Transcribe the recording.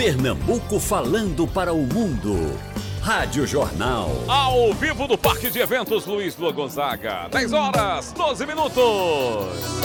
Pernambuco falando para o mundo. Rádio Jornal. Ao vivo do Parque de Eventos Luiz Lua Gonzaga. 10 horas, 12 minutos.